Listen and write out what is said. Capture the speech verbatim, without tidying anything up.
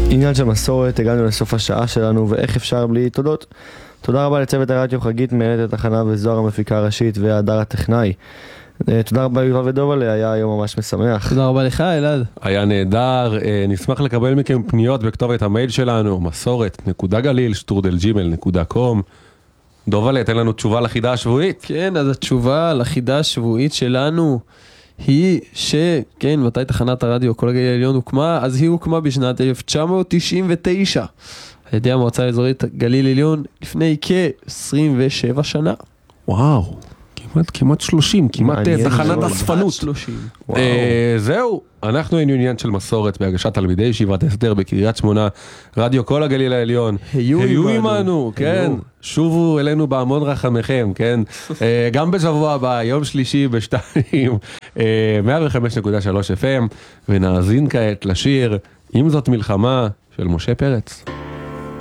עניין של מסורת, הגענו לסוף השעה שלנו, ואיך אפשר בלי תודות. תודה רבה לצוות הרדיו, חגית מנהלת התחנה וזוהר המפיקה הראשית והדר הטכנאי. תודה רבה יובל ודובלה, היה היום ממש משמח. תודה רבה לך אלעד. היה נהדר, נשמח לקבל מכם פניות בכתובת המייל שלנו, מסורת נקודה גליל שטרודל ג'ימייל נקודה קום. דובלה, תן לנו תשובה לחידה השבועית. כן, אז התשובה לחידה השבועית שלנו היא שכן, מתי תחנת הרדיו כל הגליל העליון הוקמה? אז היא הוקמה בשנת אלף תשע מאות תשעים ותשע על ידי המועצה האזורית גליל עליון לפני כ-עשרים ושבע שנה. וואו, כמעט, כמעט שלושים, כמעט תחנת אספנות. זהו, אנחנו היינו עניין של מסורת בהגשת תלמידי ישיבת הסדר בקריית שמונה, רדיו כל הגליל העליון. היו עמנו, כן, שובו אלינו בהמון רחמכם, כן. גם בשבוע הבא, יום שלישי בשתיים, מאה וחמש נקודה שלוש אף אם, ונאזין כעת לשיר "אם זאת מלחמה" של משה פרץ.